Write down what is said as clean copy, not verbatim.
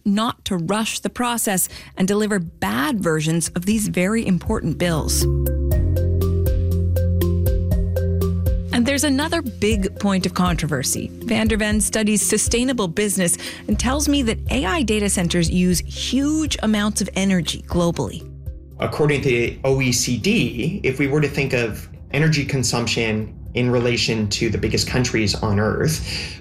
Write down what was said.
not to rush the process and deliver bad versions of these very important bills. And there's another big point of controversy. Van der Ven studies sustainable business and tells me that AI data centers use huge amounts of energy globally. According to the OECD, if we were to think of energy consumption in relation to the biggest countries on Earth,